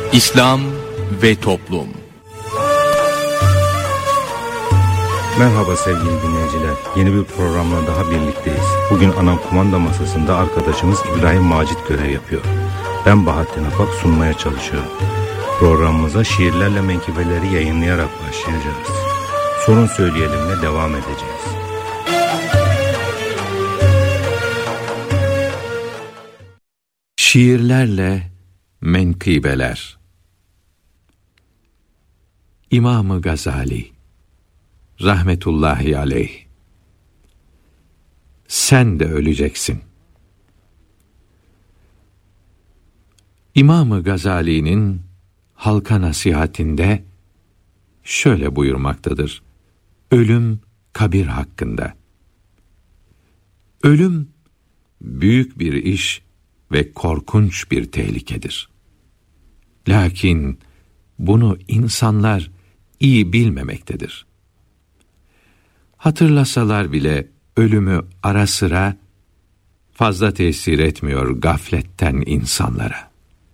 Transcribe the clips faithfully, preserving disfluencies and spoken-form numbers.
İslam ve Toplum. Merhaba sevgili dinleyiciler. Yeni bir programla daha birlikteyiz. Bugün ana kumanda masasında arkadaşımız İbrahim Macit görev yapıyor. Ben Bahattin Apak sunmaya çalışıyorum. Programımıza şiirlerle menkıbeleri yayınlayarak başlayacağız. Sorun söyleyelimle devam edeceğiz. Şiirlerle menkıbeler. İmam-ı Gazali rahmetullahi aleyh. Sen de öleceksin. İmam-ı Gazali'nin halka nasihatinde şöyle buyurmaktadır: ölüm kabir hakkında. Ölüm büyük bir iş ve korkunç bir tehlikedir. Lakin bunu insanlar iyi bilmemektedir. Hatırlasalar bile ölümü ara sıra fazla tesir etmiyor gafletten insanlara.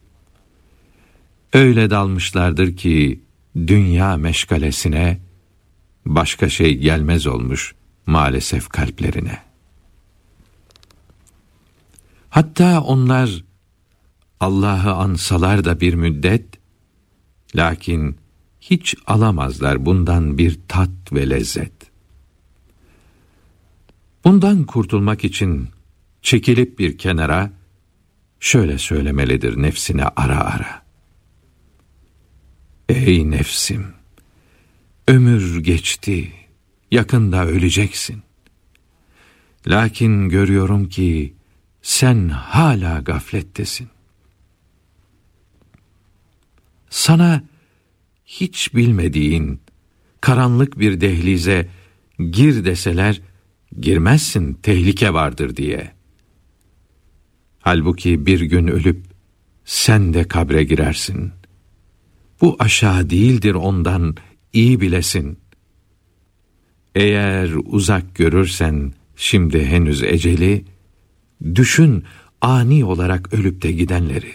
Öyle dalmışlardır ki dünya meşgalesine başka şey gelmez olmuş maalesef kalplerine. Hatta onlar Allah'ı ansalar da bir müddet, lakin hiç alamazlar bundan bir tat ve lezzet. Bundan kurtulmak için çekilip bir kenara şöyle söylemelidir nefsine ara ara: ey nefsim, ömür geçti, yakında öleceksin. Lakin görüyorum ki sen hala gaflettesin. Sana hiç bilmediğin karanlık bir dehlize gir deseler, girmezsin, tehlike vardır diye. Halbuki bir gün ölüp sen de kabre girersin. Bu aşağı değildir ondan, iyi bilesin. Eğer uzak görürsen şimdi henüz eceli, düşün ani olarak ölüp de gidenleri.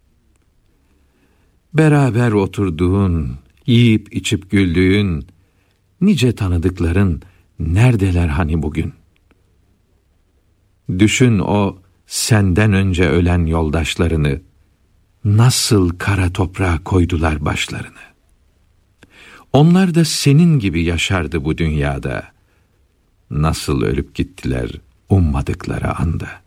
Beraber oturduğun, yiyip içip güldüğün nice tanıdıkların neredeler hani bugün? Düşün o senden önce ölen yoldaşlarını, nasıl kara toprağa koydular başlarını. Onlar da senin gibi yaşardı bu dünyada. Nasıl ölüp gittiler ummadıkları anda.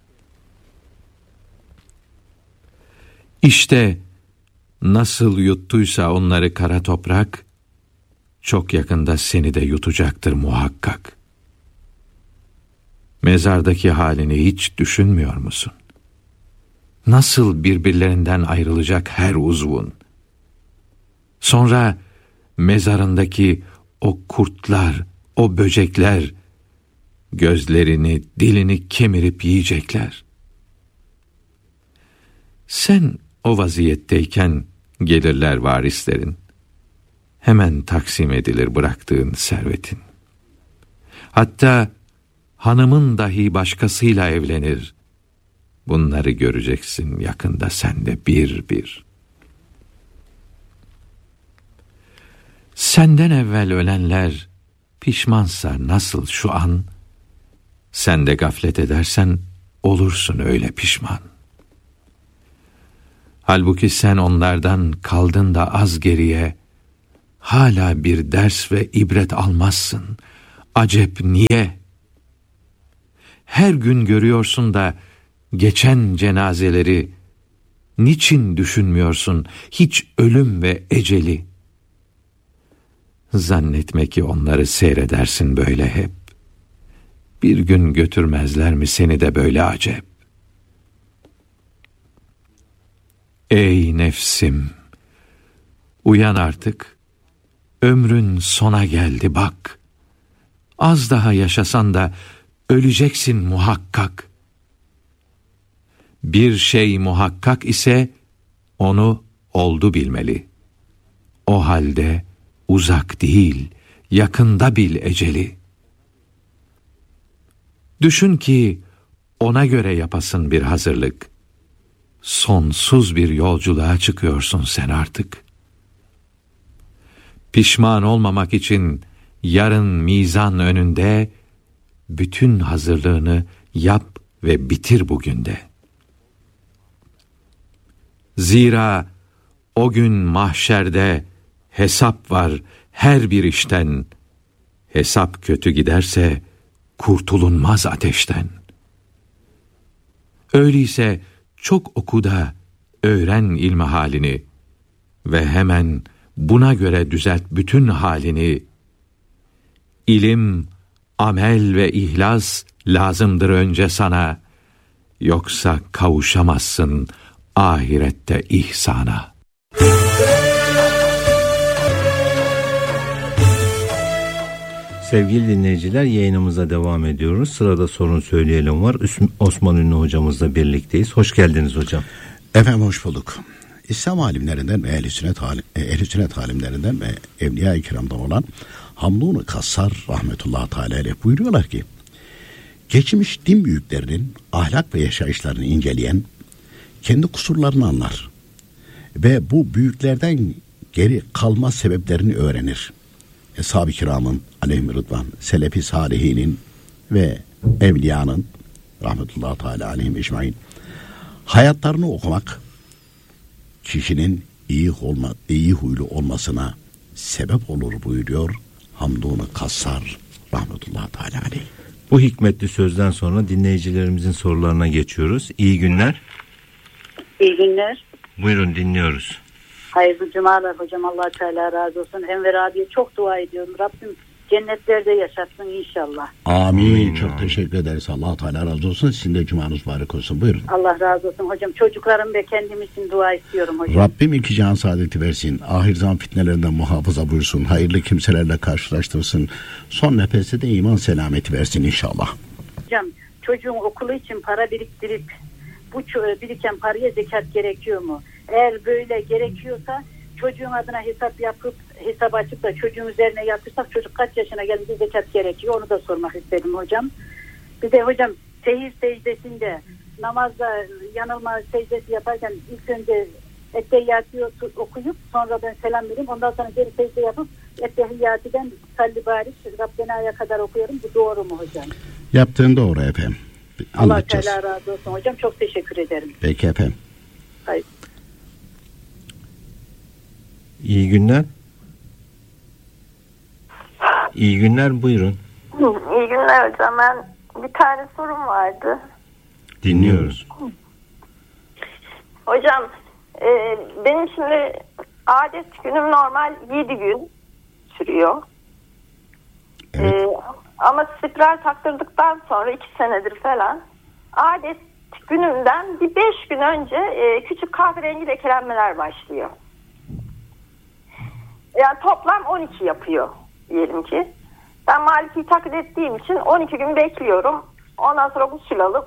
İşte nasıl yuttuysa onları kara toprak, çok yakında seni de yutacaktır muhakkak. Mezardaki halini hiç düşünmüyor musun? Nasıl birbirlerinden ayrılacak her uzvun? Sonra mezarındaki o kurtlar, o böcekler gözlerini, dilini kemirip yiyecekler. Sen o vaziyetteyken gelirler varislerin. Hemen taksim edilir bıraktığın servetin. Hatta hanımın dahi başkasıyla evlenir. Bunları göreceksin yakında sen de bir bir. Senden evvel ölenler pişmansa nasıl şu an, sen de gaflet edersen olursun öyle pişman. Halbuki sen onlardan kaldın da az geriye, hala bir ders ve ibret almazsın. Acep niye? Her gün görüyorsun da geçen cenazeleri, niçin düşünmüyorsun hiç ölüm ve eceli? Zannetme ki onları seyredersin böyle hep. Bir gün götürmezler mi seni de böyle acep? Ey nefsim, uyan artık, ömrün sona geldi bak. Az daha yaşasan da öleceksin muhakkak. Bir şey muhakkak ise onu oldu bilmeli. O halde uzak değil, yakında bil eceli. Düşün ki ona göre yapasın bir hazırlık. sonsuz bir yolculuğa çıkıyorsun sen artık. Pişman olmamak için yarın mizan önünde bütün hazırlığını yap ve bitir bugün de. Zira o gün mahşerde hesap var her bir işten. Hesap kötü giderse kurtulunmaz ateşten. Öyleyse çok oku da öğren ilmi halini ve hemen buna göre düzelt bütün halini. İlim, amel ve ihlas lazımdır önce sana. Yoksa kavuşamazsın ahirette ihsana. Sevgili dinleyiciler, yayınımıza devam ediyoruz. Sırada sorun söyleyelim var. Osman Ünlü hocamızla birlikteyiz. Hoş geldiniz hocam. Efendim hoş bulduk. İslam alimlerinden ve ehl-i sünnet, alim, ehl-i sünnet alimlerinden ve evliya-i kiramdan olan Hamdun-u Kassar rahmetullahi teala aleyh buyuruyorlar ki, geçmiş din büyüklerinin ahlak ve yaşayışlarını inceleyen kendi kusurlarını anlar ve bu büyüklerden geri kalma sebeplerini öğrenir. Eshab-ı kiramın aleyhim rıdvan, selefi salihinin ve evliyanın rahmetullahi teala aleyhim ecmaîn hayatlarını okumak kişinin iyi olma, iyi huylu olmasına sebep olur buyuruyor Hamdun-u Kassar rahmetullahi teala aleyh. Bu hikmetli sözden sonra dinleyicilerimizin sorularına geçiyoruz. İyi günler. İyi günler. Buyurun, dinliyoruz. Hayırlı cumalar hocam, Allah Teala razı olsun. Enver abiye çok dua ediyorum. Rabbim cennetlerde yaşatsın inşallah. Amin. Amin. Çok teşekkür ederiz. Allah Teala razı olsun. Sizin de cumanız mübarek olsun. Buyurun. Allah razı olsun hocam. Çocuklarım ve kendim için dua istiyorum hocam. Rabbim iki can saadeti versin. Ahir zaman fitnelerinden muhafaza buyursun. Hayırlı kimselerle karşılaştırsın. Son nefeste de iman selameti versin inşallah. Hocam, çocuğun okulu için para biriktirip bu biriken paraya zekat gerekiyor mu? Eğer böyle gerekiyorsa çocuğun adına hesap yapıp hesap açıp da çocuğun üzerine yatırsak çocuk kaç yaşına gelince zekat gerekiyor? Onu da sormak istedim hocam. Bir de hocam, sehir secdesinde namazda yanılma secdesi yaparken ilk önce ettehiyyatı okuyup sonra ben selam vereyim. Ondan sonra geri secde yapıp ettehiyyatiden salli barik Rabbena'ya kadar okuyorum. Bu doğru mu hocam? Yaptığın doğru efendim. Allah Teala razı olsun hocam. Çok teşekkür ederim. Peki efendim. Hayır. İyi günler. İyi günler, buyurun. İyi günler hocam. Ben bir tane sorum vardı. Dinliyoruz. Hocam e, benim şimdi adet günüm normal yedi gün sürüyor. Evet. E, ama spiral taktırdıktan sonra iki senedir falan adet günümden bir beş gün önce e, küçük kahverengi lekelenmeler başlıyor. Yani toplam on iki yapıyor diyelim ki. Ben Maliki'yi taklit ettiğim için on iki gün bekliyorum. Ondan sonra gusül alıp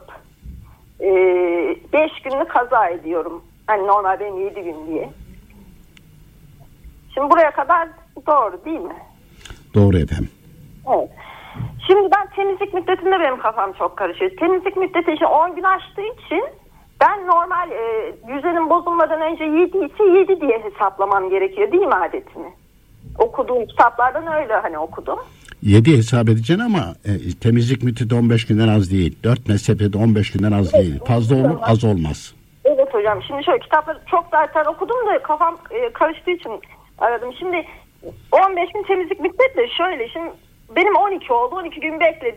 beş gününü kaza ediyorum. Hani normal benim yedi gün diye. Şimdi buraya kadar doğru değil mi? Doğru efendim. Evet. Şimdi ben temizlik müddetinde benim kafam çok karışıyor. Temizlik müddeti için on gün aştığı için ben normal e, düzenim bozulmadan önce yedi ise yedi diye hesaplamam gerekiyor değil mi adetini? Okuduğum kitaplardan öyle hani okudum. yedi hesap edeceksin ama e, temizlik müddeti on beş günden az değil. dört mezhepte de on beş günden az değil. Fazla olur, az olmaz. Evet hocam. Şimdi şöyle kitapları çok zaten okudum da kafam e, karıştığı için aradım. Şimdi on beş gün temizlik müddeti de şöyle. Şimdi benim on iki oldu. on iki gün bekledim.